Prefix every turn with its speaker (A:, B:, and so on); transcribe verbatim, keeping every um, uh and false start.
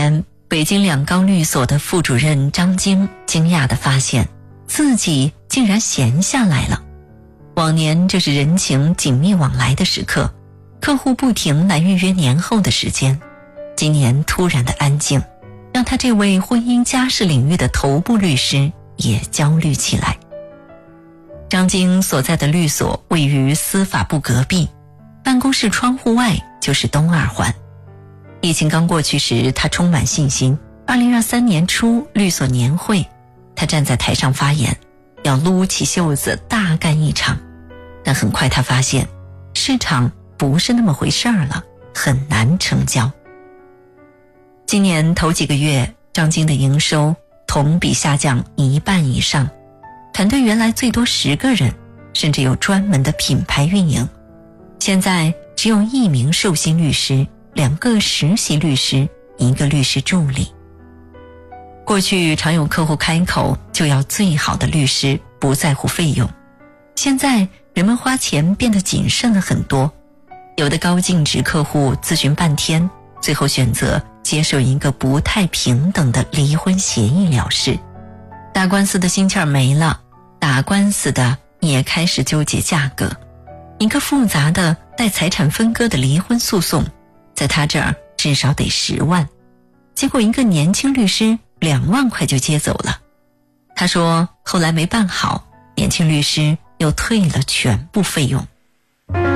A: 天，北京两高律所的副主任张晶惊讶地发现，自己竟然闲下来了。往年这是人情紧密往来的时刻，客户不停来预约年后的时间，今年突然的安静，让他这位婚姻家事领域的头部律师也焦虑起来。张晶所在的律所位于司法部隔壁，办公室窗户外就是东二环。疫情刚过去时，他充满信心。二零二三年初律所年会，他站在台上发言，要撸起袖子大干一场。但很快他发现，市场不是那么回事儿了，很难成交。今年头几个月，张晶的营收同比下降一半以上，团队原来最多十个人，甚至有专门的品牌运营，现在只有一名受薪律师，两个实习律师，一个律师助理。过去常有客户开口就要最好的律师，不在乎费用，现在人们花钱变得谨慎了很多，有的高净值客户咨询半天，最后选择接受一个不太平等的离婚协议了事。打官司的心气儿没了，打官司的也开始纠结价格。一个复杂的带财产分割的离婚诉讼，在他这儿至少得十万，结果一个年轻律师两万块就接走了。他说后来没办好，年轻律师又退了全部费用。